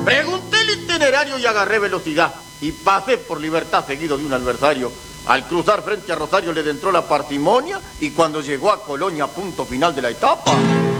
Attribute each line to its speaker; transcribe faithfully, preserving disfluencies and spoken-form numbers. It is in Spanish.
Speaker 1: Pregunté el itinerario y agarré velocidad. Y pasé por Libertad seguido de un adversario. Al cruzar frente a Rosario le entró la parsimonia y cuando llegó a Colonia, punto final de la etapa...